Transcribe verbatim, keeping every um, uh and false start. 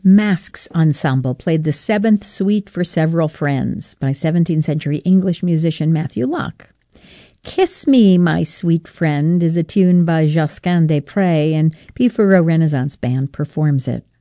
Masks Ensemble played the seventh suite for Several Friends by seventeenth century English musician Matthew Locke. Kiss Me, My Sweet Friend is a tune by Josquin des Prez, and P. Furreau Renaissance Band performs it.